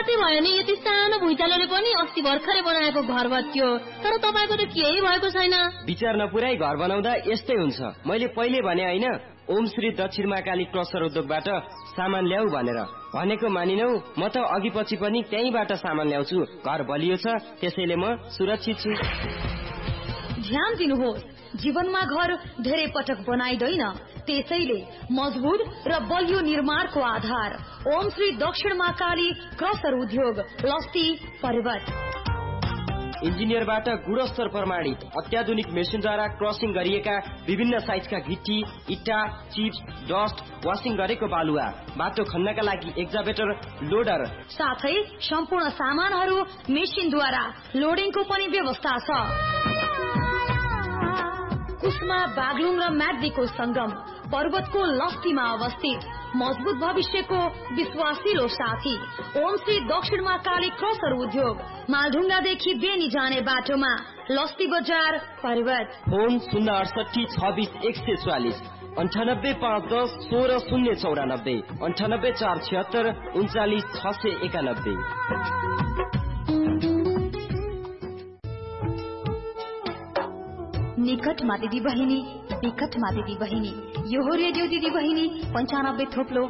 भयो नि यति सानो भुइँचालोले पनि अस्ति भर्खरै बनाएको घर भत्कियो, तर तपाईको त केही भएको छैन। विचार नपुराई घर बनाउँदा यस्तै हुन्छ। मैले पहिले भने हैन, ओम श्री दक्षिण महाकाली क्रसर उद्योगबाट सामान ल्याऊ भनेर। भनेको मानिनौ, म त अघि पछि पनि त्यहीबाट सामान ल्याउँछु। घर बलियो छ, त्यसैले म सुरक्षित छु। ध्यान दिनुहोस्, जीवनमा घर धेरै पटक बनाइदैन, त्यसैले मजबुत र बलियो निर्माणको आधार ओम श्री दक्षिण महाकाली क्रसर उद्योग, लस्ती, पर्वत। इन्जिनियरबाट गुणस्तर प्रमाणित अत्याधुनिक मेसिनद्वारा क्रसिङ गरिएका विभिन्न साइजका गिट्टी, इट्टा, चिप्स, डस्ट, वासिङ गरेको बालुवा, बाटो खन्नका लागि एक्जाभेटर, लोडर, साथै सम्पूर्ण सामानहरू मेसिनद्वारा लोडिङको पनि व्यवस्था छ। कुस्मा, बागलुङ र म्याग्दीको संगम, पर्वतको लस्तीमा अवस्थित मजबुत भविष्यको विश्वासिलो साथी ओम श्री दक्षिण महाकाली क्रसर उद्योग, मालढुङ्गादेखि बेनी जाने बाटोमा, लस्ती बजार, पर्वत। फोन 068 26 144, 98 510 16 094, 98 476 39 691। निकटमा दिदी बहिनी, विकटमा दिदी बहिनी, यो हो रेडियो दिदी बहिनी 95 थोप्लो